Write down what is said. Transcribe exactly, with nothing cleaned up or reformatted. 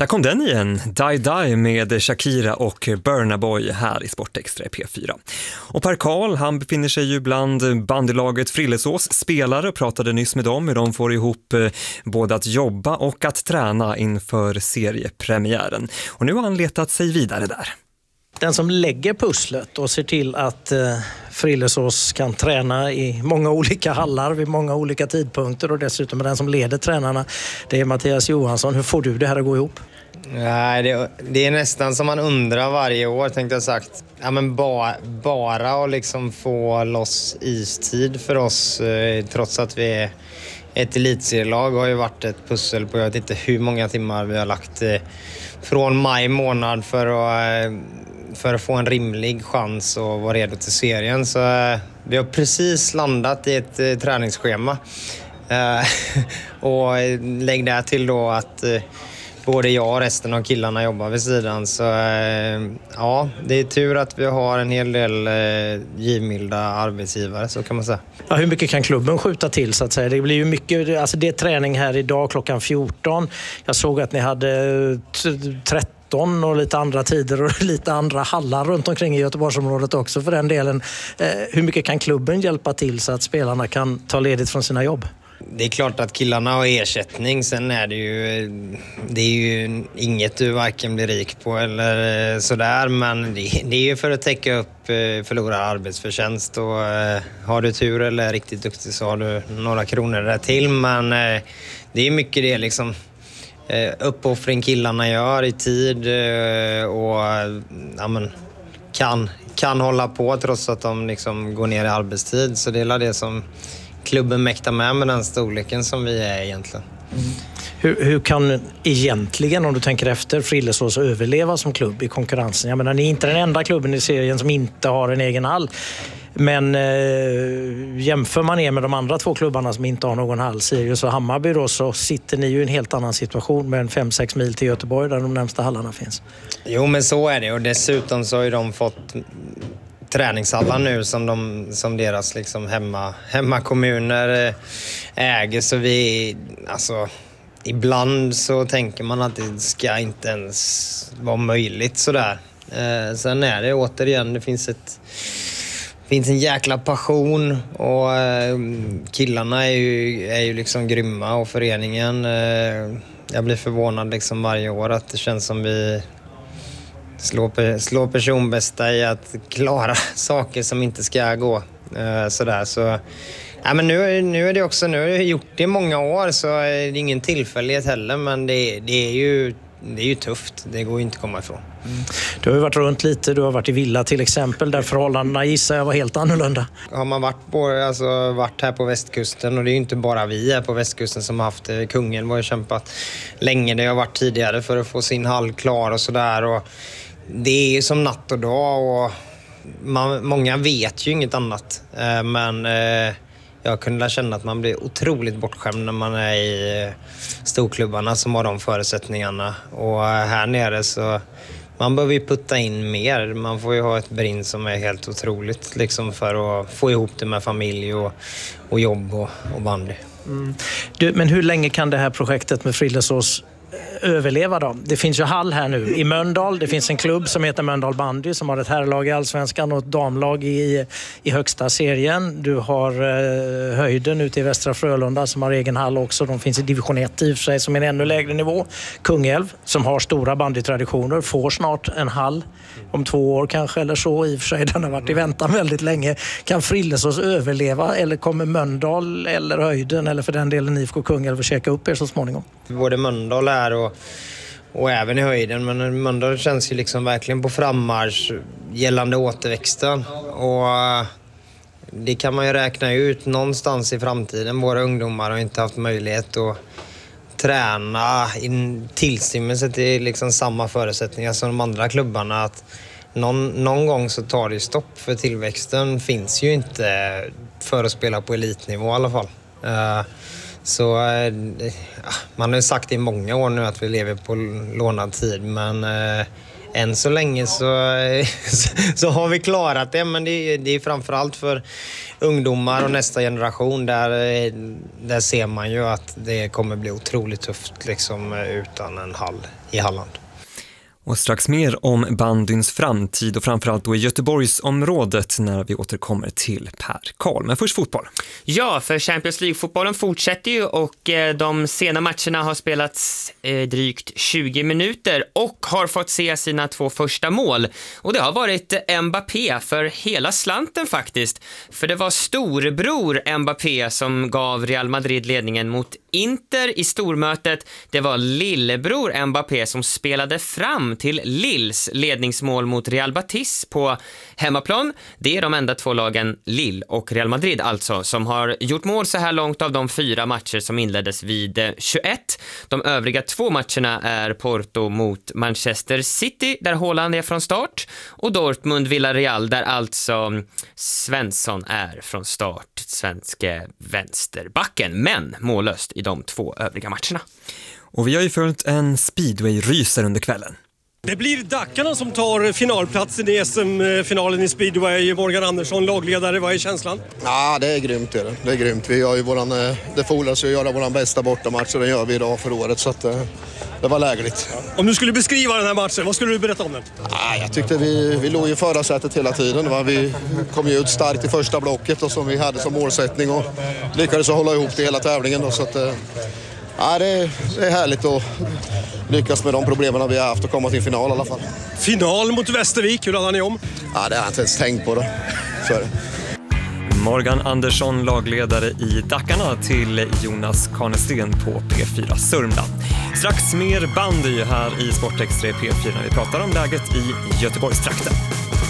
Där kom den igen, Die Die med Shakira och Burna Boy här i Sportextra P fyra. Och Per Karl, han befinner sig ju bland bandylaget Frillesås spelare och pratade nyss med dem hur de får ihop både att jobba och att träna inför seriepremiären. Och nu har han letat sig vidare där. Den som lägger pusslet och ser till att eh, Frillesås kan träna i många olika hallar vid många olika tidpunkter och dessutom är den som leder tränarna, det är Mattias Johansson. Hur får du det här att gå ihop? Nej, det, det är nästan som man undrar varje år, tänkte jag sagt. Ja, men ba, bara att liksom få loss istid för oss, eh, trots att vi är ett elitserielag, har ju varit ett pussel på jag vet inte hur många timmar vi har lagt eh, från maj månad för att, eh, för att få en rimlig chans att vara redo till serien. Så eh, vi har precis landat i ett eh, träningsschema. Eh, och lägg där till då att eh, både jag och resten av killarna jobbar vid sidan. Så eh, ja, det är tur att vi har en hel del eh, givmilda arbetsgivare, så kan man säga. Ja, hur mycket kan klubben skjuta till så att säga? Det blir ju mycket, alltså det är träning här idag klockan fjorton. Jag såg att ni hade tretton och lite andra tider och lite andra hallar runt omkring i Göteborgsområdet också för den delen. Eh, hur mycket kan klubben hjälpa till så att spelarna kan ta ledigt från sina jobb? Det är klart att killarna har ersättning, sen är det ju, det är ju inget du varken blir rik på eller sådär, men det, det är ju för att täcka upp förlorad arbetsförtjänst och har du tur eller är riktigt duktig så har du några kronor där till, men det är mycket det liksom uppoffring killarna gör i tid och ja, men, kan, kan hålla på trots att de liksom går ner i arbetstid, så det är det som klubben mäktar med med den storleken som vi är egentligen. Mm. Hur, hur kan egentligen, om du tänker efter, Frillesås överleva som klubb i konkurrensen? Jag menar, ni är inte den enda klubben i serien som inte har en egen hall. Men eh, jämför man er med de andra två klubbarna som inte har någon hall, Sirius och Hammarby då, så sitter ni ju i en helt annan situation med en fem sex mil till Göteborg där de närmsta hallarna finns. Jo, men så är det, och dessutom så har ju de fått träningshallar nu som, de, som deras liksom hemma, hemmakommuner äger, så vi, alltså, ibland så tänker man att det ska inte ens vara möjligt sådär. Eh, sen är det återigen, det finns ett finns en jäkla passion och eh, killarna är ju, är ju liksom grymma och föreningen, eh, jag blir förvånad liksom varje år att det känns som vi Slå, slå personbästa i att klara saker som inte ska gå. Uh, sådär. Så, ja, men nu, nu är det också, nu har jag gjort det i många år, så är det ingen tillfällighet heller, men det, det, är ju, det är ju tufft. Det går ju inte att komma ifrån. Mm. Du har ju varit runt lite, du har varit i Villa till exempel, där förhållandena gissar jag var helt annorlunda. Har man varit, på, alltså, varit här på västkusten, och det är ju inte bara vi här på västkusten som har haft det. Kungen var ju kämpat länge, det har varit tidigare för att få sin hall klar och sådär, och det är som natt och dag, och man, många vet ju inget annat. Eh, men eh, jag kunde känna att man blir otroligt bortskämd när man är i eh, storklubbarna som har de förutsättningarna. Och eh, här nere så man behöver ju putta in mer. Man får ju ha ett brinn som är helt otroligt liksom, för att få ihop det med familj och, och jobb och, och bandy. Mm. Du, men hur länge kan det här projektet med Frillesås överleva då? Det finns ju hall här nu i Mölndal. Det finns en klubb som heter Mölndal Bandy som har ett herrlag i Allsvenskan och ett damlag i, i högsta serien. Du har eh, Höjden ute i Västra Frölunda som har egen hall också. De finns i division ett i och för sig som är en ännu lägre nivå. Kungälv som har stora bandytraditioner får snart en hall om två år kanske eller så. I och för sig den har varit i väntan väldigt länge. Kan Frillesås överleva, eller kommer Mölndal eller Höjden eller för den delen I F K Kungälv att käka upp er så småningom? Både Mölndal är och, och även i Höjden, men Mölndal känns ju liksom verkligen på frammarsch gällande återväxten, och det kan man ju räkna ut någonstans i framtiden. Våra ungdomar har inte haft möjlighet att träna in tillstymmelse till liksom samma förutsättningar som de andra klubbarna. Att någon, någon gång så tar det stopp, för tillväxten finns ju inte för att spela på elitnivå i alla fall. Uh, Så man har ju sagt i många år nu att vi lever på lånad tid, men än så länge så, så har vi klarat det, men det är, det är framförallt för ungdomar och nästa generation där, där ser man ju att det kommer bli otroligt tufft liksom, utan en hall i Halland. Och strax mer om bandyns framtid och framförallt då i Göteborgsområdet när vi återkommer till Per Karl. Men först fotboll. Ja, för Champions League-fotbollen fortsätter ju och de sena matcherna har spelats drygt tjugo minuter och har fått se sina två första mål. Och det har varit Mbappé för hela slanten faktiskt. För det var storebror Mbappé som gav Real Madrid ledningen mot Inter i stormötet. Det var lillebror Mbappé som spelade fram till Lilles ledningsmål mot Real Betis på hemmaplan. Det är de enda två lagen, Lille och Real Madrid alltså, som har gjort mål så här långt av de fyra matcher som inleddes vid tjugoett. De övriga två matcherna är Porto mot Manchester City där Haaland är från start och Dortmund Villarreal där alltså Svensson är från start, svenske vänsterbacken, men mållöst i de två övriga matcherna. Och vi har ju följt en speedway-ryser under kvällen. Det blir Dackarna som tar finalplatsen i S M-finalen i speedway. Morgan Andersson, lagledare, vad är känslan? Ja, det är grymt. Det är det. Det är grymt. Vi har ju våran, det fordras ju att göra vår bästa bortamatch och det gör vi idag för året, så att det var lägligt. Om du skulle beskriva den här matchen, vad skulle du berätta om den? Ja, jag tyckte vi, vi låg i förra sättet hela tiden. Va? Vi kom ju ut starkt i första blocket och som vi hade som målsättning och lyckades hålla ihop det hela tävlingen. Då, så att, ja, det, är, det är härligt att lyckas med de problemen vi har haft och komma till final i alla fall. Final mot Västervik, hur laddar ni om? Ja, det har jag inte ens tänkt på då. Så är det. Morgan Andersson, lagledare i Dackarna, till Jonas Karnesten på P fyra Sörmland. Strax mer bandy här i Sportextra P fyra när vi pratar om läget i Göteborgstrakten.